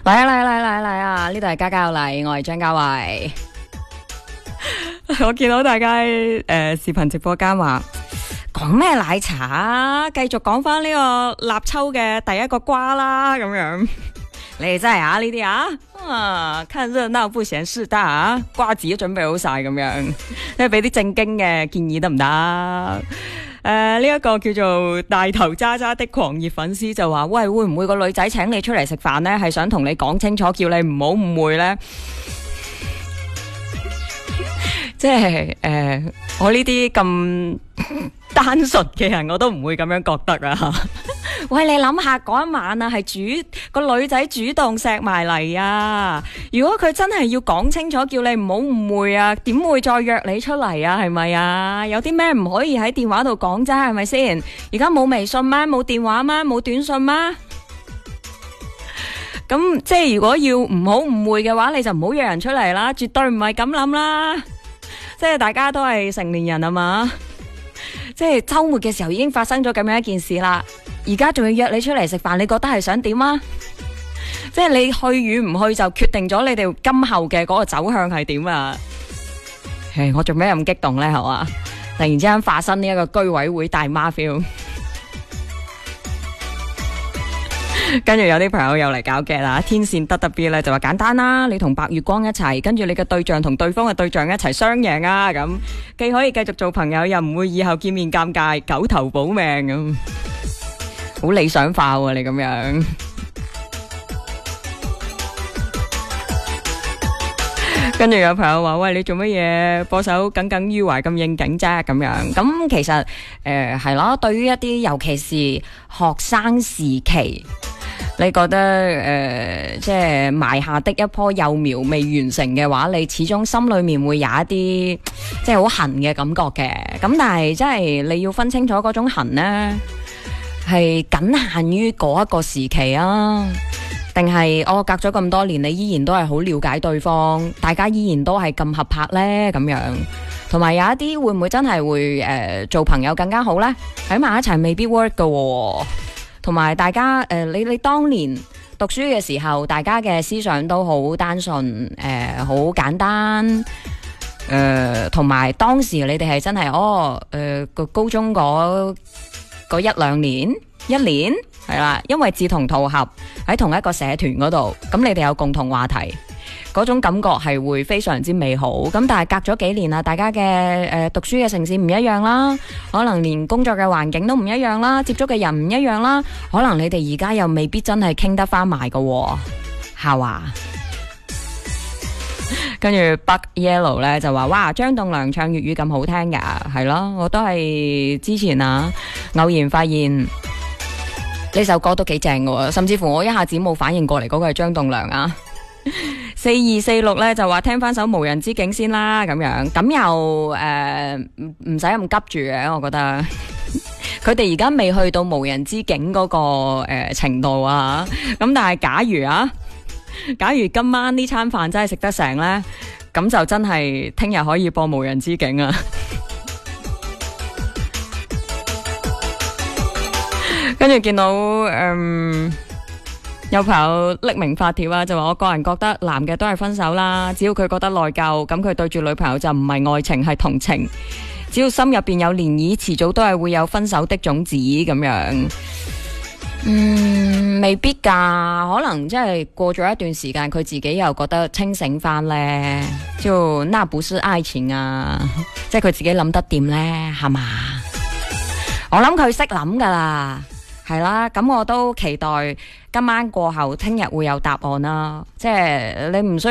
嚟啊！呢度係家家有禮，我係張家慧。我見到大家視頻直播間話講咩奶茶啊，繼續講翻呢個立秋嘅第一個瓜啦，咁樣。你哋真係呢啲啊，看熱鬧不嫌事大啊，瓜子都準備好晒咁樣，即係俾啲正經嘅建議得唔得？呢一個叫做大頭渣渣的狂熱粉絲就話：喂，會唔會個女仔請你出嚟食飯呢？係想同你講清楚，叫你唔好誤會呢？即係我呢啲咁單純嘅人，我都唔會咁樣覺得啊！喂，你諗下嗰一晚啊，係個女仔主動錫埋嚟啊！如果佢真係要講清楚，叫你唔好誤會啊，點會再約你出嚟啊？係咪啊？有啲咩唔可以喺電話度講啫？係咪先？而家冇微信咩？冇電話咩？冇短信咩？咁即係如果要唔好誤會嘅話，你就唔好約人出嚟啦，絕對唔係咁諗啦。即係大家都係成年人啊嘛，即係周末嘅時候已經發生咗咁樣一件事啦，而家仲要約你出嚟食飯，你覺得係想點啊？即係你去與唔去就決定咗你哋今後嘅嗰個走向係點啊？我做咩咁激動呢？係嘛？突然之間發生呢一個居委會大媽 feel。跟住有啲朋友又嚟搞嘅啦，天線得 B 咧就話簡單啦，你同白月光一齊，跟住你嘅對象同對方嘅對象一齊雙贏啊，咁既可以繼續做朋友，又唔會以後見面尷尬，九頭保命咁，好理想化喎你咁樣。跟住有朋友話：喂，你做乜嘢播首耿耿於懷咁應景啫？咁樣咁其實係咯，對於一啲尤其是學生時期，你覺得即係埋下的一棵幼苗未完成嘅話，你始終心裏面會有一啲即係好痕嘅感覺嘅。咁但係即係你要分清楚嗰種痕呢，係僅限於嗰一個時期啊，定係我隔咗咁多年，你依然都係好了解對方，大家依然都係咁合拍呢？咁樣。同埋有一啲會唔會真係會做朋友更加好呢？喺埋一齊未必 work 㗎喎。同埋大家你當年讀書嘅時候，大家嘅思想都好單純，好簡單，同埋當時你哋係真係個高中嗰一兩年一年係啦，因為志同道合喺同一個社團嗰度，咁你哋有共同話題，嗰種感覺係會非常之美好。咁但係隔咗幾年啦，大家嘅讀書嘅城市唔一樣啦，可能連工作嘅環境都唔一樣啦，接觸嘅人唔一樣啦，可能你哋而家又未必真係傾得翻埋㗎喎，係嘛？跟住北 Yellow 咧就話：哇，張棟梁唱粵語咁好聽噶，係咯，我都係之前偶然發現呢首歌都幾正㗎，甚至乎我一下子冇反應過嚟嗰個係張棟梁啊。4246咧就話聽翻首無人之境先啦，咁樣咁又唔使咁急住嘅，我覺得佢哋而家未去到無人之境嗰個程度啊。咁但係假如今晚呢餐飯真係食得成呢，咁就真係聽日可以播無人之境啊。跟住見到有朋友匿名發帖啊，就話我個人覺得男嘅都係分手啦，只要佢覺得內疚，咁佢對住女朋友就唔係愛情，係同情。只要心入邊有漣漪，遲早都係會有分手的種子咁樣。未必噶，可能即係過咗一段時間，佢自己又覺得清醒翻呢，就那不是愛情啊，即係佢自己諗得掂呢，係嘛？我諗佢識諗噶啦。係啦，咁我都期待今晚過後，聽日會有答案啦。即係你唔需要